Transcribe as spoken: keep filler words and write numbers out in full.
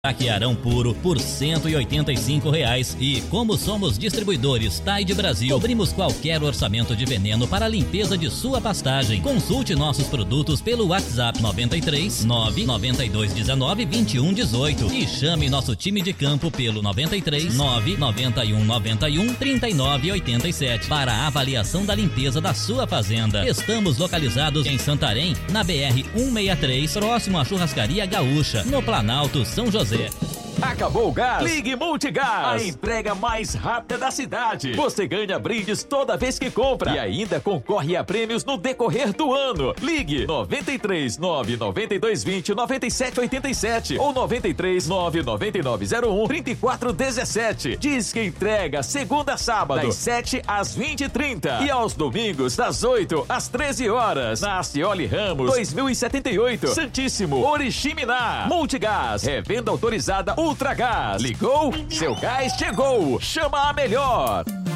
Taquiarão puro por cento e oitenta e cinco reais. E como somos distribuidores Tide Brasil, cobrimos qualquer orçamento de veneno para a limpeza de sua pastagem. Consulte nossos produtos pelo WhatsApp nove três nove nove dois um nove vinte e um dezoito e chame nosso time de campo pelo nove três nove nove um nove um trinta e nove oitenta e sete para a avaliação da limpeza da sua fazenda. Estamos localizados em Santarém, na B R cento e sessenta e três, próximo à Churrascaria Gaúcha, no Planalto São José. Acabou o gás? Ligue Multigás, a entrega mais rápida da cidade. Você ganha brindes toda vez que compra e ainda concorre a prêmios no decorrer do ano. Ligue nove três nove nove dois dois zero nove sete oito sete ou nove três nove nove nove zero um três quatro um sete. Diz que entrega segunda a sábado, das sete às vinte e trinta e aos domingos das oito às treze horas. Na Acioli Ramos, dois mil e setenta e oito, Santíssimo, Oriximiná. Multigás, revenda autorizada Ultragás. Ligou? Seu gás chegou. Chama a melhor.